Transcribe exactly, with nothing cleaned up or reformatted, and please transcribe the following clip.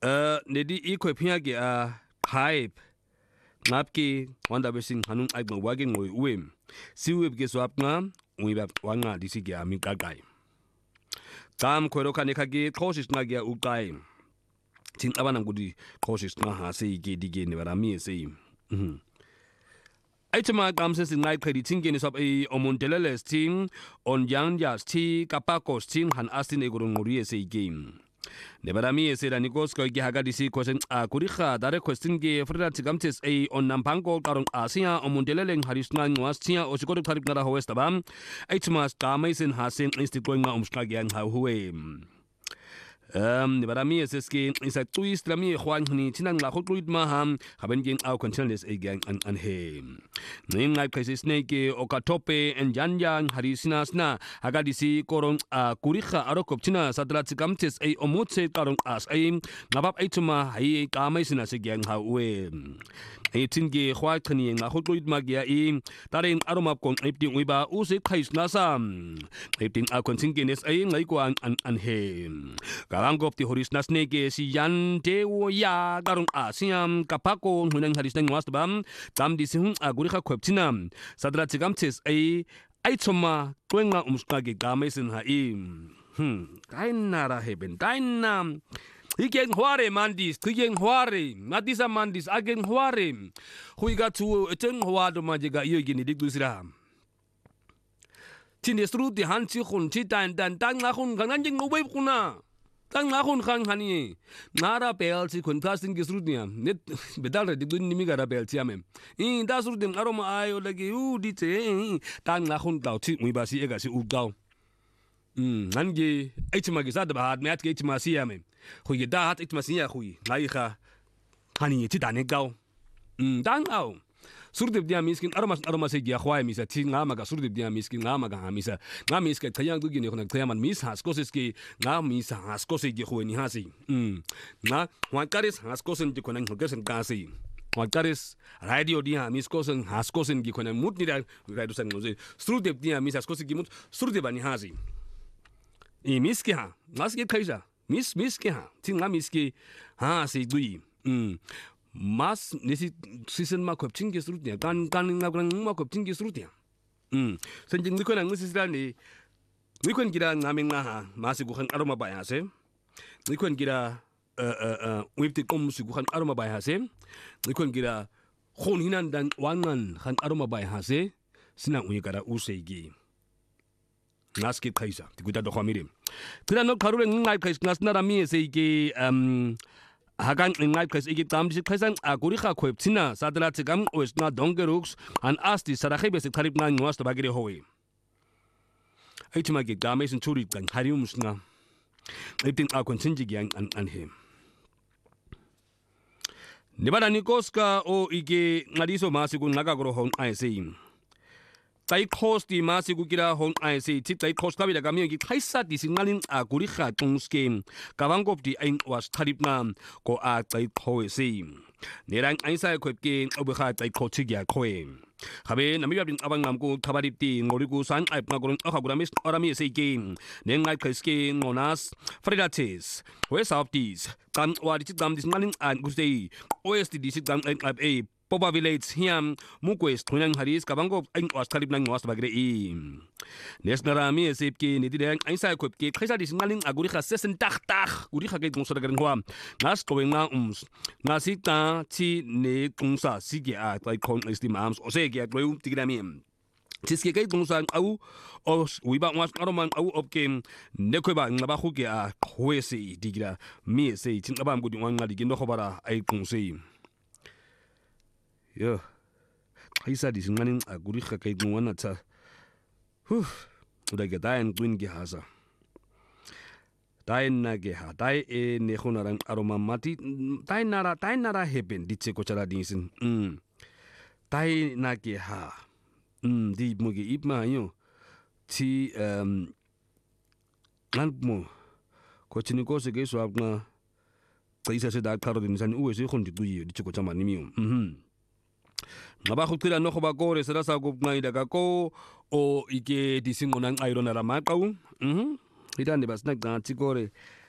Uh, nedi ikwe piage a hype. Ngapki wanda besing hanung ay wagi ngoy uwim. Si uwib ke swap nga uwib wanga disigi ami kagay. Kam kwero kanekagi kosis ngagia ukay. Ting abanang gudi kosis nga ha se ige dige ne barami se. Mhm. Aitama kamse sin ngai kredi tingeni sop e omonteleles ting on yang jas ti kapakos ting han astin e gurung nguri se game. Nebarami ese la nikos ko gihaga disi question a kuriha dare question ge frida tigamtes e on nampango karong asia omondeleleng harisna ngwastia o sikoro tarik nara hoesta bam aitma kamaisen hasen instituenga umska ge ang hawe Um, nebarami ese ski isa twist la mi khwan ni tinang la khotluit ma ham haben gen au continuous e gang an an he ning ngai crisis snake o ka tope en janjan harisina sna haga disi korong a kuriha arokop china sadrat sikamtes e omutse karong as e ngabab aituma hai kamai sina se gang hawe e tinge khwa khni nga khotluit ma gia e tarin aromap kong ipting uiba use khais na sam ipting a continuous e ngai ko an an he Karangop ti horis nasnege si yan tewo ya garung asiam kapako hunang haris nang wasbam tam di sihung aguri kha khoptinam sadra chigamtes ai ai choma twenga umskage gamesin ha im hm kainara heben kainam igen hware mandis igen hware madisa mandis agen hware huiga tu eteng hwado majega yogini digdusira tinestru di hanchi khun chi tan dan tang na khun gangan jing ngobei kuna tang na khun khang hani ngara pel si khun plastic gisrudnia net bedal re digdun nimi gara pel tiamem in da srudem aroma ayo lagi u dite tang na khun daw chi mui ba si ega si u daw mm nangi ichma gi sad ba hat met gi ichma si yamem khu gi da hat ichma si ya khu ngai kha hani ti da ne gaw mm dang aw surdeb dia miskin aromas aromas ge khwai misa ti ngama ga surdeb dia miskin ngama ga misa ngama iske khayang du gi ne khona khayaman mis has koses ki ngama misa has koses ge khweni hasi mm na wan karis has kosen ge khona ngesen kasi wan karis radio dia mis kosen has kosen ge khona mut ni da radio san ngoze surdeb dia mis has kosen ge mut surdeb ani hasi e miski ha maske khaisa mis miski ha ti ngama miski ha si dui mm mas nisi season ma kopting ge srutia kan kan ngagrang ma kopting ge srutia um senjing ni ko nang nisi sila ni ni kon gira ngaming na ha masi gu khan aroma ba ya se ni kon gira uh uh uh wipti kom su gu khan aroma ba ya se ni kon gira khon hinan dan wangan khan aroma ba ya se sina ui gara usegi naski khaisa ti guda do khamire tira no kharure ngai khais nasna rami se ge um hagan ngai khais igi tam dis khaisan aguri kha khoeptina sadla chigam oesna dongerux an asti sarakhe bese tharip na ngwas to bagire howe aitima ge gamesin churi kan hariumsna ipting a kontinji ge an an him nibana nikoska o ige ngadiso masigu ngagagro hon aiseim tai cost di masigu kira hon aise ti tai cost ka bi daga mi gi khaisa di singalin aguri kha tung scheme kawangop di ain was tharip nam ko a tai khoese nerang aisa khopke obu kha tai khochi gya khoe khabe nami babin abang nam ko thabarip ti ngorigu san ai na gorong akhaguramis orami se game nengai khaske monas fredates west of these kan wadi ti dam dis malin an gusei ost di sit dam a Popa Village hiam mukwes tunang haris kabangop aing was kalip nang was bagre i nesnarami esipki nididang aisa kopke khaisa disingalin aguri kha sesen tak tak guri kha ke gongsa dagar ngwa nas kowenga ums nasita ti ne gongsa sige a tai kon estim ams ose ge gloum tigrami tiske ke gongsa au os wiba was aroman au opke nekoba ngaba khuke a khwesi digira mi se tin abam gudi wanga digindo khobara ai gongse yo khaisa disinganin aguri kha kai ngwana tha hu uda ge dain twin ge hasa dain na ge ha dai e ne khonarang aroma mati dai nara dai nara heben ditse ko chala dinsin um dai na ge ha um di mo ge ipma yo ti um nan mo ko chini ko se ge so apna khaisa se da kharo din san uwe se khon di duyi ditse ko chama ni mi um ngaba khutira no khoba gore sera sa go ngai daga ko o ike disingonang iron ara ma kau mhm ita ne bas na ga ti gore